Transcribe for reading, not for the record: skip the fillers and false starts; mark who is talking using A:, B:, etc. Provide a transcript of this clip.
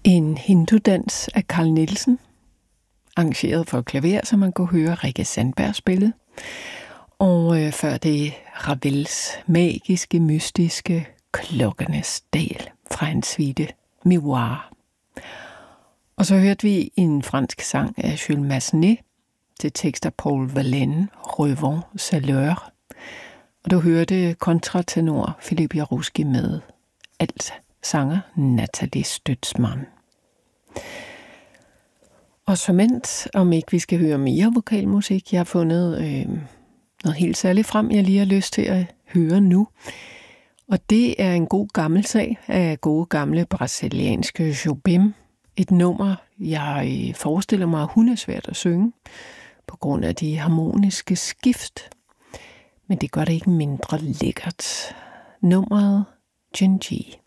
A: En hindudans af Carl Nielsen, arrangeret for klaver, som man kunne høre Rikke Sandberg spille. Og før det Ravels magiske, mystiske Klokkernes Dal fra en suite Miroir. Og så hørte vi en fransk sang af Jules Massenet til tekst af Paul Verlaine, Revent Saleur. Og du hørte kontratenor Philippe Jarouski med alt sanger Nathalie Stutzmann. Og så mens, om ikke vi skal høre mere vokalmusik, jeg har fundet noget helt særligt frem, jeg lige har lyst til at høre nu. Og det er en god gammel sag af gode gamle brasilianske Jobim. Et nummer, jeg forestiller mig, hun er svært at synge, på grund af de harmoniske skift. Men det gør det ikke mindre lækkert. Nummeret Genji.